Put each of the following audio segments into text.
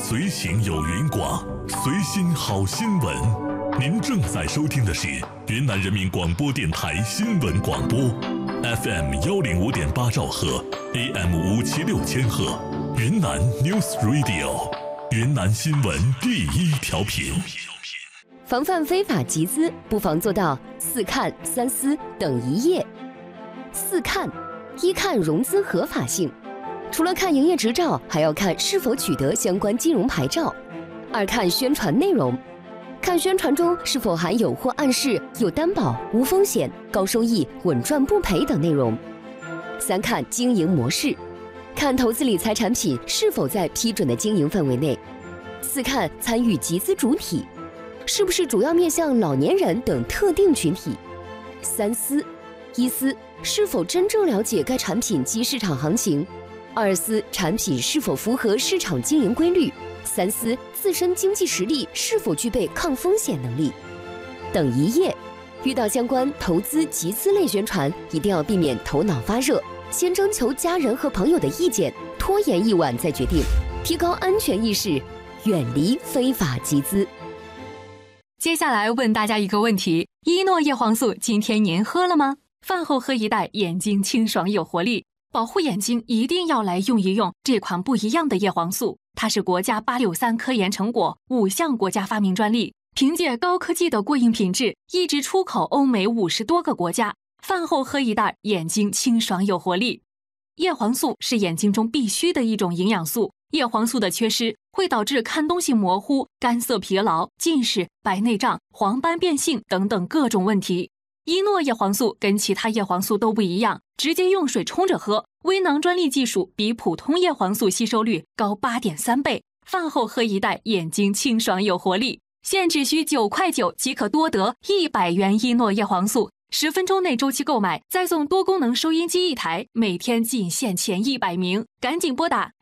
随行有云广，随心好新闻。您正在收听的是云南人民广播电台新闻广播 ，FM 105.8兆赫 ，AM 576千赫，云南 News Radio， 云南新闻第一调频。 防范非法集资，不妨做到4看3思等一业。4看：一看融资合法性，除了看营业执照，还要看是否取得相关金融牌照。2看宣传内容，看宣传中是否含有或暗示有担保、无风险、高收益、稳赚不赔等内容。3看经营模式，看投资理财产品是否在批准的经营范围内。4看参与集资主体，是不是主要面向老年人等特定群体。3思：一思，是否真正了解该产品及市场行情；2思，产品是否符合市场经营规律；3思，自身经济实力是否具备抗风险能力。等一业，遇到相关投资集资类宣传，一定要避免头脑发热，先征求家人和朋友的意见，拖延一晚再决定，提高安全意识，远离非法集资。 接下来问大家一个问题：依诺叶黄素今天您喝了吗？饭后喝一袋，眼睛清爽有活力。保护眼睛一定要来用一用这款不一样的叶黄素，它是国家863科研成果，5项国家发明专利，凭借高科技的过硬品质，一直出口欧美50多个国家。饭后喝一袋，眼睛清爽有活力。叶黄素是眼睛中必须的一种营养素，叶黄素的缺失会导致看东西模糊、干涩疲劳、近视、白内障、黄斑变性等等各种问题。依诺叶黄素跟其他叶黄素都不一样，直接用水冲着喝，微囊专利技术比普通叶黄素吸收率高8.3倍。饭后喝一袋，眼睛清爽有活力。现只需9.9块即可多得100元依诺叶黄素，10分钟内周期购买，再送多功能收音机1台，每天仅限前100名，赶紧拨打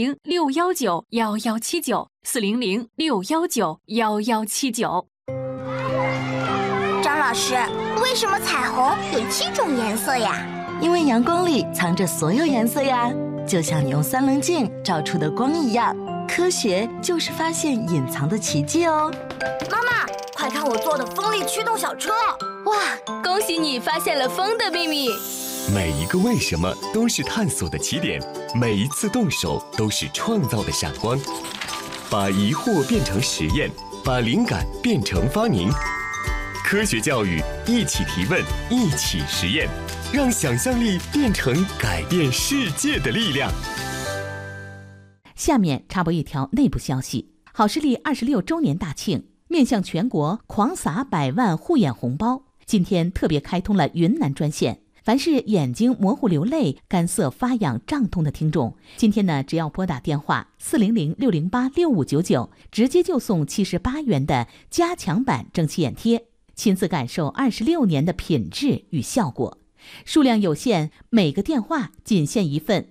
400-619-1179，400-619-1179。 张老师，为什么彩虹有7种颜色呀？ 因为阳光里藏着所有颜色呀，就像你用3棱镜照出的光一样。科学就是发现隐藏的奇迹哦。 妈妈，快看我做的风力驱动小车！ 哇，恭喜你发现了风的秘密。 每一个为什么都是探索的起点，每一次动手都是创造的闪光。把疑惑变成实验，把灵感变成发明。科学教育，一起提问，一起实验，让想象力变成改变世界的力量。 下面插播一条内部消息：好视力26周年大庆，面向全国狂撒100万护眼红包。今天特别开通了云南专线，凡是眼睛模糊流泪、干涩发痒胀痛的听众，今天呢只要拨打电话400-608-6599，直接就送78元的加强版蒸汽眼贴，亲自感受26年的品质与效果。数量有限，每个电话仅限一份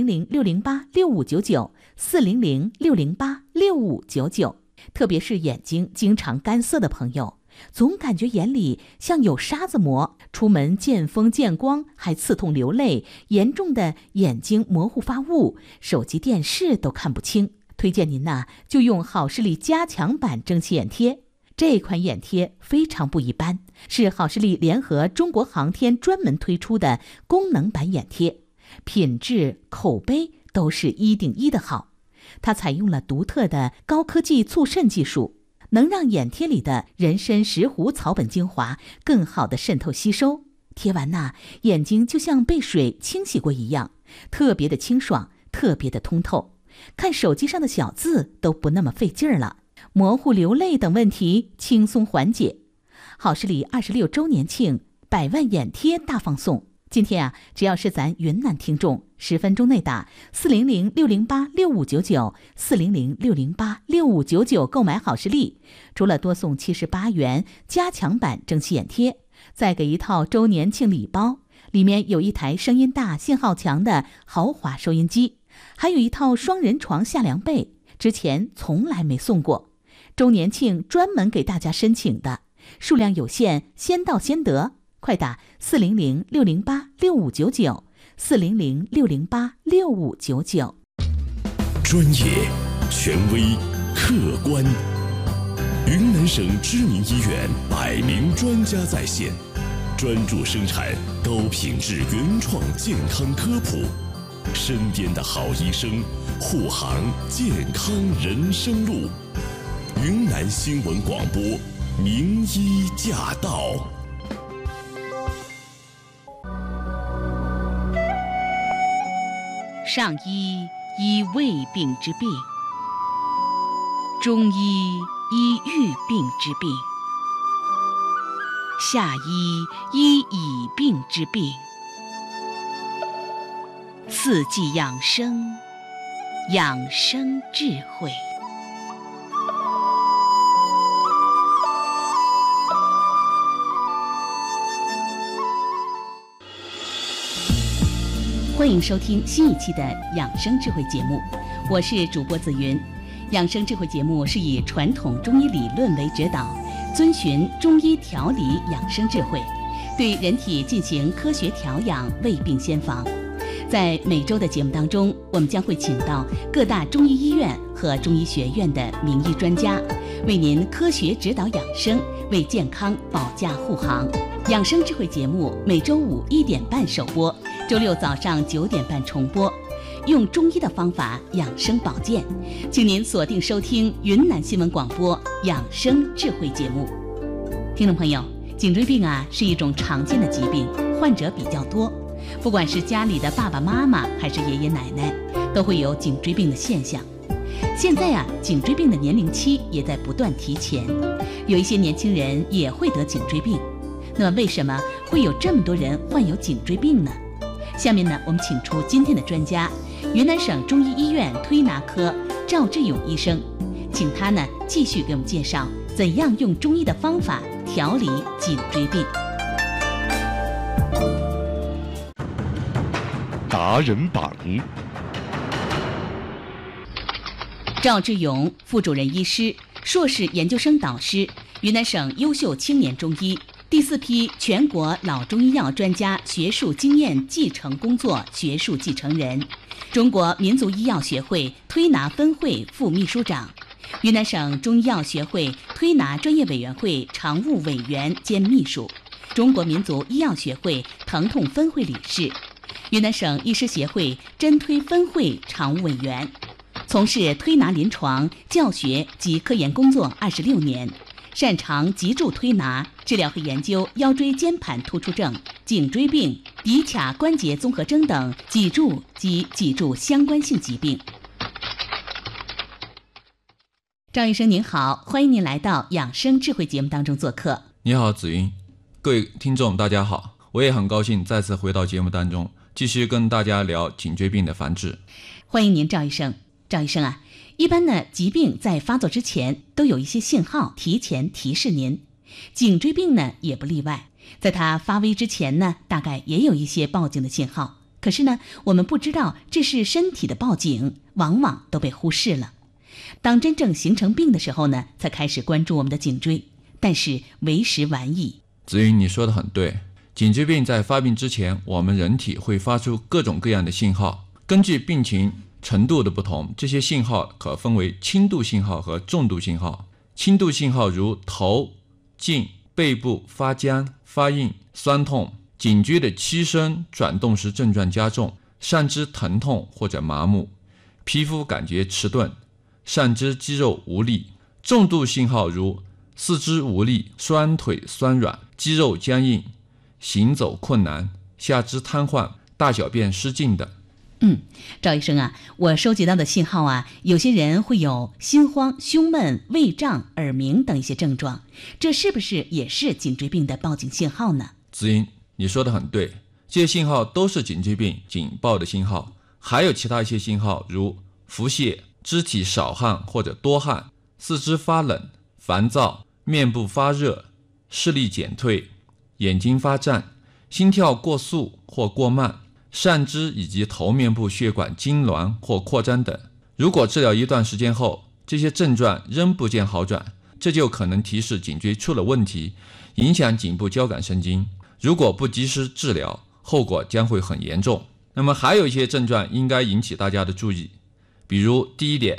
，400-608-6599，400-608-6599。特别是眼睛经常干涩的朋友，总感觉眼里像有沙子磨，出门见风见光还刺痛流泪，严重的眼睛模糊发雾，手机电视都看不清。推荐您就用好视力加强版蒸汽眼贴。这款眼贴非常不一般，是好视力联合中国航天专门推出的功能版眼贴，品质口碑都是1顶1的好。它采用了独特的高科技促渗技术，能让眼贴里的人参石斛草本精华更好的渗透吸收。贴完眼睛就像被水清洗过一样，特别的清爽，特别的通透，看手机上的小字都不那么费劲儿了，模糊流泪等问题轻松缓解。好视力26周年庆100万眼贴大放送，今天只要是咱云南听众10分钟内打400-608-6599，400-608-6599购买好视力，除了多送78元加强版蒸汽眼贴，再给一套周年庆礼包，里面有一台声音大信号强的豪华收音机，还有一套双人床下凉被，之前从来没送过，周年庆专门给大家申请的，数量有限，先到先得，快打400-608-6599，400-608-6599。 专业、 权威、客观。云南省知名医院100名专家在线，专注生产高品质原创健康科普。身边的好医生，护航健康人生路。云南新闻广播，名医驾到。 上医医未病之病，中医医预病之病，下医医已病之病。四季养生，养生智慧。欢迎收听新一期的养生智慧节目，我是主播紫云。养生智慧节目是以传统中医理论为指导，遵循中医调理养生智慧，对人体进行科学调养，为病先防。在每周的节目当中，我们将会请到各大中医医院和中医学院的名医专家，为您科学指导养生，为健康保驾护航。养生智慧节目每周五1点半首播，周六早上9点半重播。用中医的方法养生保健，请您锁定收听云南新闻广播养生智慧节目。听众朋友，颈椎病是一种常见的疾病，患者比较多，不管是家里的爸爸妈妈还是爷爷奶奶，都会有颈椎病的现象。现在颈椎病的年龄期也在不断提前，有一些年轻人也会得颈椎病。那么为什么会有这么多人患有颈椎病呢？下面呢，我们请出今天的专家，云南省中医医院推拿科赵志勇医生，请他呢继续给我们介绍怎样用中医的方法调理颈椎病。 达人榜。 赵志勇，副主任医师，硕士研究生导师，云南省优秀青年中医，第4批全国老中医药专家学术经验继承工作学术继承人，中国民族医药学会推拿分会副秘书长，云南省中医药学会推拿专业委员会常务委员兼秘书，中国民族医药学会疼痛分会理事，云南省医师协会针推分会常务委员，从事推拿临床、教学及科研工作26年，擅长脊柱推拿治疗和研究腰椎间盘突出症、颈椎病、骶髂关节综合征等脊柱及脊柱相关性疾病。赵医生您好，欢迎您来到养生智慧节目当中做客。 你好，紫云，各位听众大家好，我也很高兴再次回到节目当中，继续跟大家聊颈椎病的防治。 欢迎您，赵医生。赵医生一般呢，疾病在发作之前都有一些信号提前提示您，颈椎病呢也不例外，在它发危之前呢，大概也有一些报警的信号，可是呢，我们不知道这是身体的报警，往往都被忽视了。当真正形成病的时候呢，才开始关注我们的颈椎，但是为时晚矣。 子云，你说的很对，颈椎病在发病之前，我们人体会发出各种各样的信号，根据病情程度的不同，这些信号可分为轻度信号和重度信号。轻度信号如头、颈、背部发僵、发硬、酸痛，颈椎的屈伸、转动时症状加重，上肢疼痛或者麻木，皮肤感觉迟钝，上肢肌肉无力。重度信号如四肢无力、双腿酸软、肌肉僵硬、行走困难、下肢瘫痪、大小便失禁等。 赵医生我收集到的信号有些人会有心慌、胸闷、胃胀、耳鸣等一些症状，这是不是也是颈椎病的报警信号呢？ 子英，你说的很对，这些信号都是颈椎病警报的信号。还有其他一些信号，如腹泻、肢体少汗或者多汗、四肢发冷、烦躁、面部发热、视力减退、眼睛发胀、心跳过速或过慢、上肢以及头面部血管痉挛或扩张等。如果治疗一段时间后，这些症状仍不见好转，这就可能提示颈椎出了问题，影响颈部交感神经。如果不及时治疗，后果将会很严重。那么还有一些症状应该引起大家的注意，比如第一点，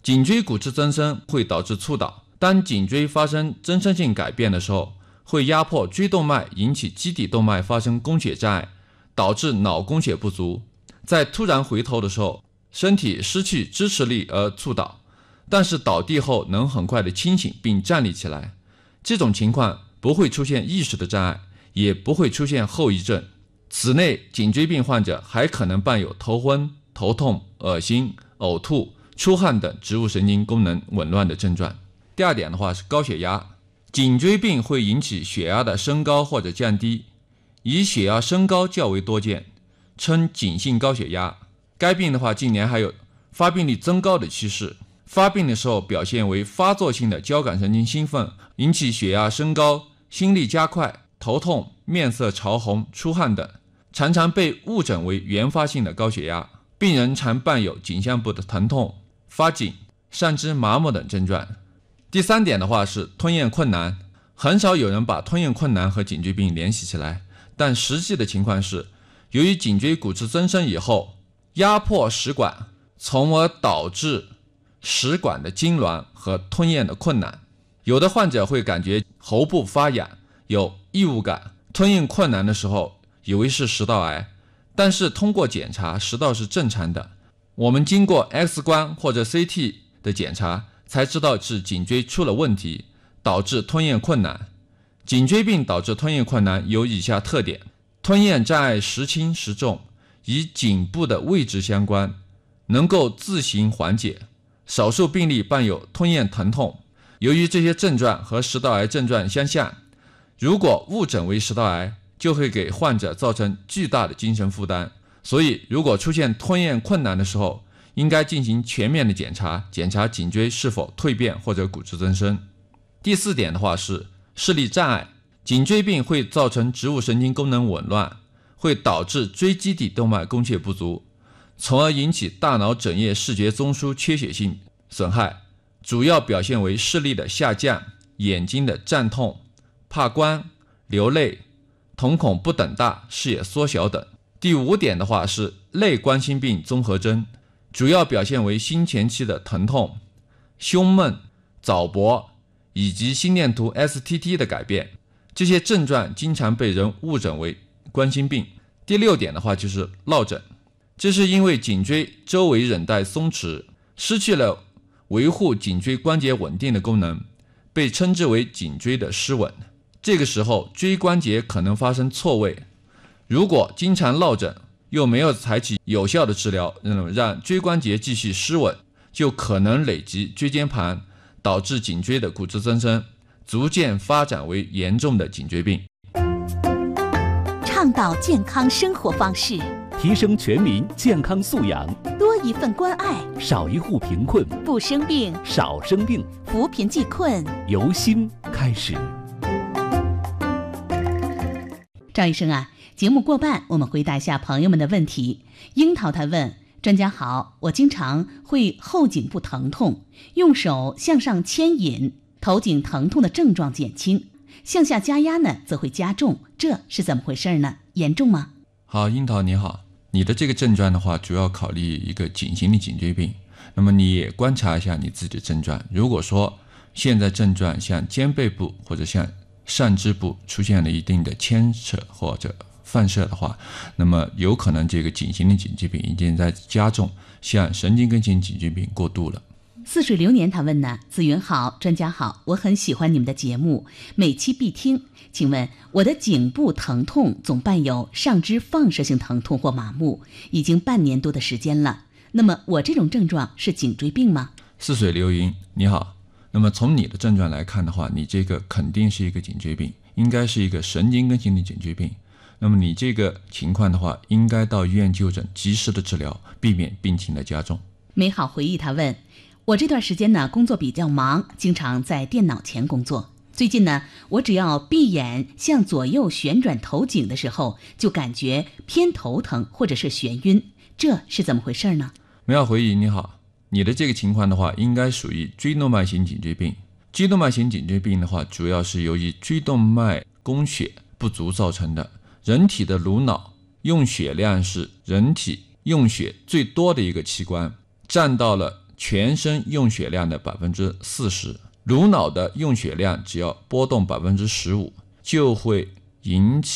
颈椎骨质增生会导致猝倒，当颈椎发生增生性改变的时候，会压迫椎动脉，引起基底动脉发生供血障碍，导致脑供血不足。在突然回头的时候，身体失去支持力而猝倒，但是倒地后能很快的清醒并站立起来。这种情况不会出现意识的障碍，也不会出现后遗症。此内颈椎病患者还可能伴有头昏、头痛、恶心、呕吐、出汗等植物神经功能紊乱的症状。第二点的话是高血压，颈椎病会引起血压的升高或者降低，以血压升高较为多见，称颈性高血压。该病的话近年还有发病率增高的趋势，发病的时候表现为发作性的交感神经兴奋，引起血压升高、心率加快、头痛、面色潮红、出汗等，常常被误诊为原发性的高血压。病人常伴有颈项部的疼痛、发紧、上肢麻木等症状。第三点的话是吞咽困难，很少有人把吞咽困难和颈椎病联系起来，但实际的情况是，由于颈椎骨质增生以后，压迫食管，从而导致食管的痉挛和吞咽的困难。有的患者会感觉喉部发痒，有异物感，吞咽困难的时候以为是食道癌，但是通过检查食道是正常的，我们经过 X 光或者 CT 的检查才知道是颈椎出了问题，导致吞咽困难。颈椎病导致吞咽困难有以下特点：吞咽障碍时轻时重，与颈部的位置相关，能够自行缓解，少数病例伴有吞咽疼痛。由于这些症状和食道癌症状相像，如果误诊为食道癌，就会给患者造成巨大的精神负担。所以如果出现吞咽困难的时候，应该进行全面的检查，检查颈椎是否蜕变或者骨质增生。第四点的话是视力障碍，颈椎病会造成植物神经功能紊乱，会导致椎基底动脉供血不足，从而引起大脑枕叶视觉中枢缺血性损害，主要表现为视力的下降、眼睛的胀痛、怕光、流泪、瞳孔不等大、视野缩小等。第五点的话是类冠心病综合征，主要表现为心前期的疼痛、胸闷、早搏以及心电图 STT 的改变，这些症状经常被人误诊为冠心病。第六点的话就是落枕，这是因为颈椎周围韧带松弛，失去了维护颈椎关节稳定的功能，被称之为颈椎的失稳。这个时候椎关节可能发生错位，如果经常落枕又没有采取有效的治疗，让椎关节继续失稳，就可能累积椎间盘，导致颈椎的骨质增生，逐渐发展为严重的颈椎病。 倡导健康生活方式， 提升全民健康素养， 多一份关爱， 少一户贫困， 不生病， 少生病， 扶贫济困， 由心开始。 赵医生啊，节目过半，我们回答一下朋友们的问题。樱桃他问：专家好，我经常会后颈部疼痛，用手向上牵引，头颈疼痛的症状减轻，向下加压呢则会加重，这是怎么回事呢？严重吗？ 好，樱桃你好，你的这个症状的话，主要考虑一个颈型的颈椎病。那么你也观察一下你自己的症状，如果说现在症状像肩背部或者像上肢部出现了一定的牵扯或者放射的话，那么有可能这个颈型的颈椎病已经在加重，向神经根型颈椎病过渡了。 似水流年他问呢：子云好，专家好，我很喜欢你们的节目，每期必听。请问我的颈部疼痛总伴有上肢放射性疼痛或麻木，已经半年多的时间了。那么我这种症状是颈椎病吗？ 似水流云你好，那么从你的症状来看的话，你这个肯定是一个颈椎病，应该是一个神经根型的颈椎病。那么你这个情况的话，应该到医院就诊，及时的治疗，避免病情的加重。 美好回忆他问：我这段时间呢，工作比较忙，经常在电脑前工作。最近呢，我只要闭眼向左右旋转头颈的时候，就感觉偏头疼或者是眩晕，这是怎么回事呢？ 美好回忆你好，你的这个情况的话，应该属于椎动脉型颈椎病。椎动脉型颈椎病的话，主要是由于椎动脉供血不足造成的。人体的颅脑用血量是人体用血最多的一个器官，占到了全身用血量的 40%， 颅脑的用血量只要波动 15%， 就会引起